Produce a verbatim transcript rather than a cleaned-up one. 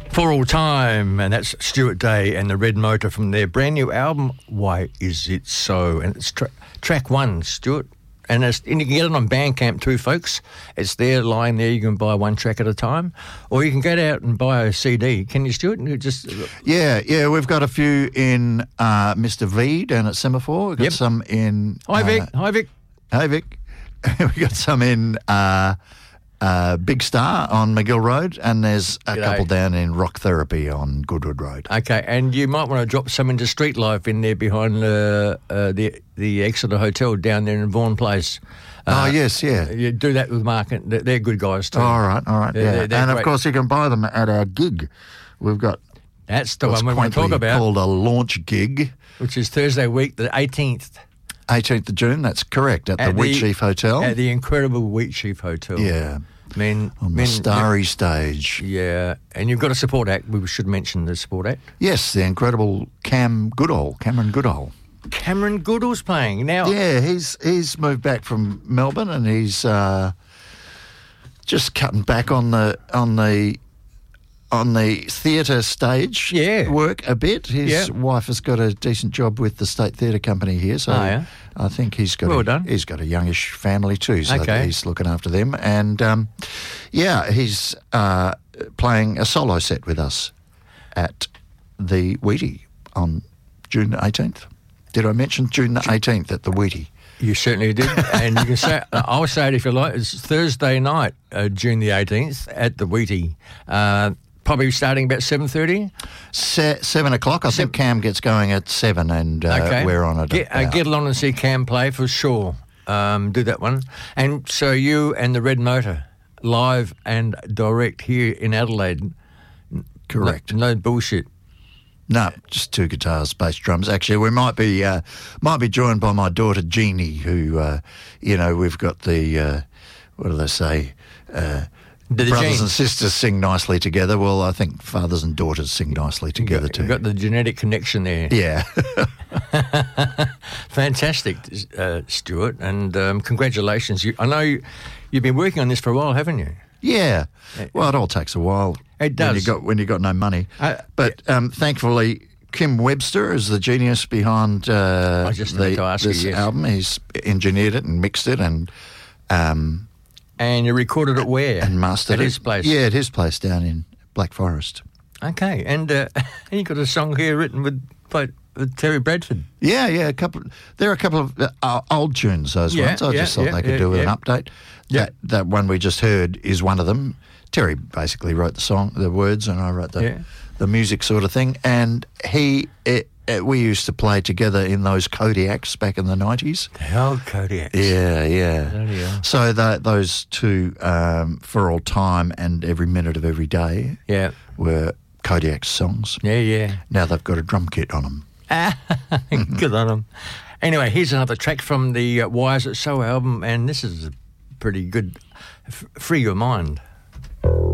For All Time, and that's Stuart Day and the Red Motor from their brand new album, Why Is It So? And it's tra- track one, Stuart. And, it's, and you can get it on Bandcamp too, folks. It's there, lying there. You can buy one track at a time. Or you can go out and buy a C D. Can you, Stuart? You just Yeah, yeah, we've got a few in uh, Mister V down at Semaphore. We've got Yep. some in... Hi, Vic. Uh, Hi, Vic. Hey, Vic. We've got some in uh, uh, Big Star on McGill Road, and there's a G'day. couple down in Rock Therapy on Goodwood Road. Okay, and you might want to drop some into Street Life in there behind the uh, the the Exeter Hotel down there in Vaughan Place. Uh, oh, yes, yeah. You do that with Mark. and They're, they're good guys too. All right, all right, They're- yeah. they're- they're and, great. of course, you can buy them at our gig. We've got That's the what's one we want to talk quaintly about, called a launch gig. which is Thursday week, the eighteenth. eighteenth of June, that's correct, at, At the Wheat the- Chief Hotel. At the incredible Wheat Chief Hotel. yeah, I mean, on the men- starry stage. Yeah, and you've got a support act. We should mention the support act. Yes, the incredible Cam Goodall, Cameron Goodall. Cameron Goodall's playing now. Yeah, he's he's moved back from Melbourne, and he's uh, just cutting back on the on the on the theatre stage Yeah. work a bit. His Yeah. wife has got a decent job with the State Theatre Company here, so Oh, yeah? I think he's got Well a, done. he's got a youngish family too, so Okay. he's looking after them. And um, yeah, he's uh, playing a solo set with us at the Wheatie on June the eighteenth. Did I mention June the eighteenth at the Wheatie? You certainly did, and you can say I'll say it if you like. It's Thursday night, uh, June the eighteenth, at the Wheatie. Uh, probably starting about seven thirty. Se- seven o'clock. I think Cam gets going at seven, and uh, Okay, we're on it. Get, uh, about- get along and see Cam play for sure. Um, do that one, and so you and the Red Motor live and direct here in Adelaide. Correct. No, no bullshit. No, just two guitars, bass, drums. Actually, we might be uh, might be joined by my daughter Jeannie, who uh, you know we've got the uh, what do they say? Uh, The brothers genes. and sisters sing nicely together. Well, I think fathers and daughters sing nicely together You've too. got the genetic connection there. yeah. Fantastic, uh, Stuart, and um, congratulations. You, I know you, you've been working on this for a while, haven't you? Yeah, well, it all takes a while. It when you does. got when you got no money. Uh, but um, thankfully, Kim Webster is the genius behind uh, I was just the, about to ask you, this yes. album. He's engineered it and mixed it and um, And you recorded it where? and mastered At it. his place? Yeah, at his place down in Black Forest. Okay, and uh, you got a song here written with, by, with Terry Bradford. Yeah, yeah. A couple. There are a couple of uh, old tunes. Those Yeah, ones. I yeah, just thought yeah, they could yeah, do with yeah. an update. Yeah. That that one we just heard is one of them. Terry basically wrote the song, the words, and I wrote the Yeah. the music sort of thing. And he, it, it, we used to play together in those Kodiaks back in the nineties. The old Kodiaks. Yeah, yeah. Bloody hell. So that those two, um, For All Time and Every Minute of Every Day, Yeah, were Kodiak's songs. yeah, yeah. Now they've got a drum kit on them. Good on them. Anyway, here's another track from the uh, Why Is It So album, and this is a pretty good. F- free your mind.